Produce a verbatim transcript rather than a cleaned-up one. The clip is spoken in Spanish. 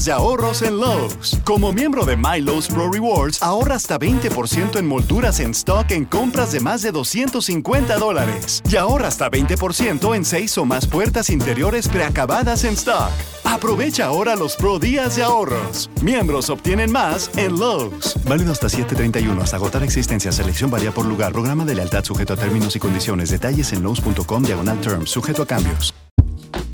de ahorros en Lowe's. Como miembro de My Lowe's Pro Rewards, ahorra hasta veinte por ciento en molduras en stock en compras de más de doscientos cincuenta dólares. Y ahorra hasta veinte por ciento en seis o más puertas interiores preacabadas en stock. Aprovecha ahora los Pro Días de ahorros. Miembros obtienen más en Lowe's. Válido hasta siete treinta y uno. Hasta agotar existencia. Selección varía por lugar. Programa de lealtad sujeto a términos y condiciones. Detalles en lowes punto com diagonal terms. Sujeto a cambios.